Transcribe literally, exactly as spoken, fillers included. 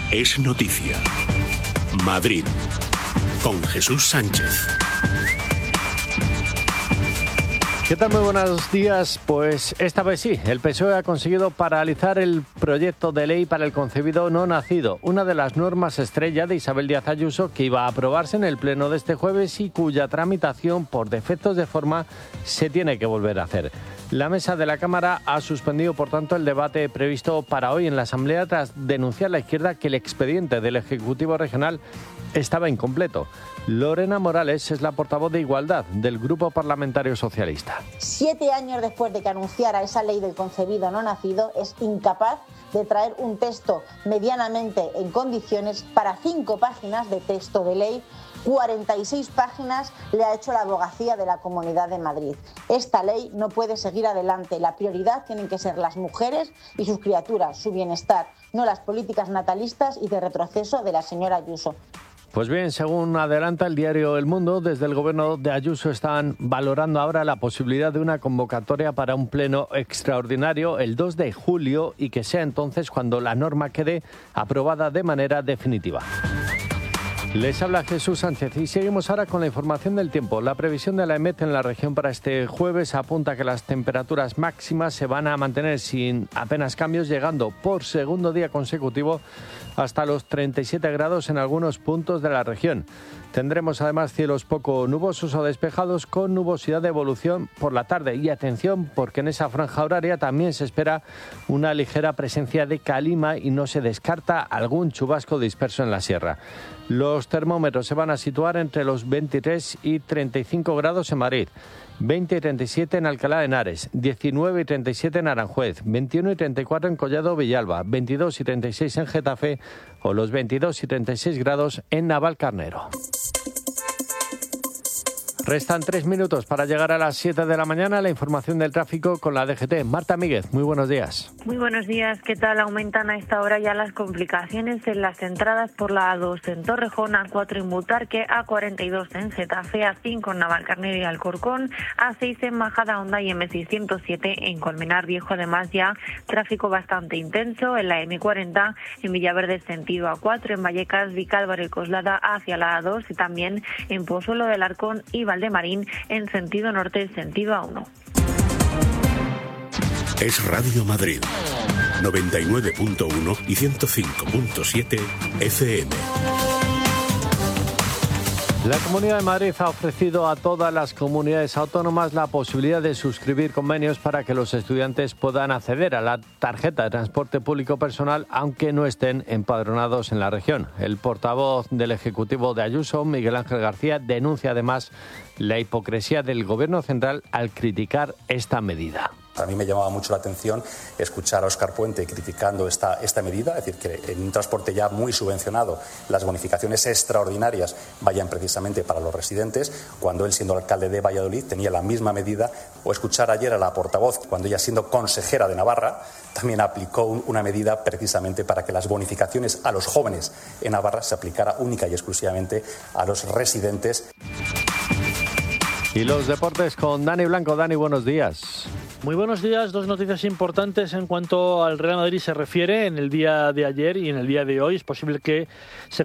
Es noticia. Madrid, con Jesús Sánchez. ¿Qué tal? Muy buenos días. Pues esta vez sí, el P S O E ha conseguido paralizar el proyecto de ley para el concebido no nacido, una de las normas estrella de Isabel Díaz Ayuso que iba a aprobarse en el pleno de este jueves y cuya tramitación por defectos de forma se tiene que volver a hacer. La mesa de la Cámara ha suspendido, por tanto, el debate previsto para hoy en la Asamblea tras denunciar a la izquierda que el expediente del Ejecutivo Regional estaba incompleto. Lorena Morales es la portavoz de Igualdad del Grupo Parlamentario Socialista. Siete años después de que anunciara esa ley del concebido no nacido, es incapaz de traer un texto medianamente en condiciones para cinco páginas de texto de ley. cuarenta y seis páginas le ha hecho la abogacía de la Comunidad de Madrid. Esta ley no puede seguir adelante. La prioridad tienen que ser las mujeres y sus criaturas, su bienestar, no las políticas natalistas y de retroceso de la señora Ayuso. Pues bien, según adelanta el diario El Mundo, desde el gobierno de Ayuso están valorando ahora la posibilidad de una convocatoria para un pleno extraordinario el dos de julio y que sea entonces cuando la norma quede aprobada de manera definitiva. Les habla Jesús Sánchez y seguimos ahora con la información del tiempo. La previsión de la EMET en la región para este jueves apunta que las temperaturas máximas se van a mantener sin apenas cambios, llegando por segundo día consecutivo hasta los treinta y siete grados en algunos puntos de la región. Tendremos además cielos poco nubosos o despejados con nubosidad de evolución por la tarde. Y atención, porque en esa franja horaria también se espera una ligera presencia de calima y no se descarta algún chubasco disperso en la sierra. Los termómetros se van a situar entre los veintitrés y treinta y cinco grados en Madrid, veinte y treinta y siete en Alcalá de Henares, diecinueve y treinta y siete en Aranjuez, veintiuno y treinta y cuatro en Collado Villalba, veintidós y treinta y seis en Getafe o los veintidós y treinta y seis grados en Navalcarnero. Restan tres minutos para llegar a las siete de la mañana. La información del tráfico con la D G T. Marta Míguez, muy buenos días. Muy buenos días. ¿Qué tal? Aumentan a esta hora ya las complicaciones en las entradas por la A dos en Torrejón, A cuatro en Butarque, A cuarenta y dos en Getafe, A cinco en Navalcarnero y Alcorcón, A seis en Majadahonda y M seiscientos siete en Colmenar Viejo. Además ya tráfico bastante intenso en la M cuarenta en Villaverde sentido A cuatro, en Vallecas, Vicálvaro y Coslada hacia la A dos y también en Pozuelo del Arcón y de Marín en sentido norte, sentido A uno. Es Radio Madrid, noventa y nueve punto uno y ciento cinco punto siete F M. La Comunidad de Madrid ha ofrecido a todas las comunidades autónomas la posibilidad de suscribir convenios para que los estudiantes puedan acceder a la tarjeta de transporte público personal aunque no estén empadronados en la región. El portavoz del Ejecutivo de Ayuso, Miguel Ángel García, denuncia además la hipocresía del Gobierno central al criticar esta medida. A mí me llamaba mucho la atención escuchar a Óscar Puente criticando esta, esta medida, es decir, que en un transporte ya muy subvencionado las bonificaciones extraordinarias vayan precisamente para los residentes, cuando él, siendo alcalde de Valladolid, tenía la misma medida, o escuchar ayer a la portavoz, cuando ella, siendo consejera de Navarra, también aplicó un, una medida precisamente para que las bonificaciones a los jóvenes en Navarra se aplicara única y exclusivamente a los residentes. Y los deportes con Dani Blanco. Dani, buenos días. Muy buenos días. Dos noticias importantes en cuanto al Real Madrid se refiere. En el día de ayer y en el día de hoy es posible que se